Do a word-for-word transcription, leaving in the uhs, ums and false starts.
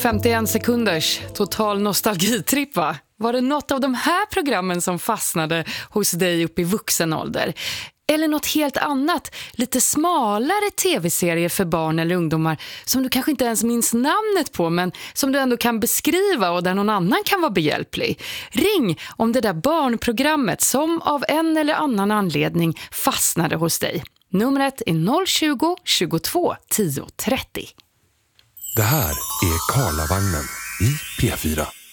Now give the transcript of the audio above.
femtioen sekunders total nostalgitripp, va? Var det något av de här programmen som fastnade hos dig upp i vuxen ålder? Eller något helt annat, lite smalare tv-serier för barn eller ungdomar som du kanske inte ens minns namnet på, men som du ändå kan beskriva och där någon annan kan vara behjälplig. Ring om det där barnprogrammet som av en eller annan anledning fastnade hos dig. Numret är noll tjugo, tjugotvå, tio, trettio. Det här är Karlavagnen i P fyra.